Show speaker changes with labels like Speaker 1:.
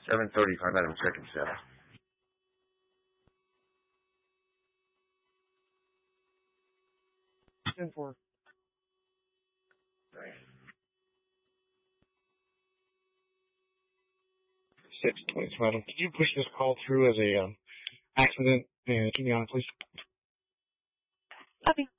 Speaker 1: 7:35, Madam Second Cell.
Speaker 2: 10-4.
Speaker 3: 6:20, madam. Could you push this call through as a accident and keep me on it, please?
Speaker 2: Okay.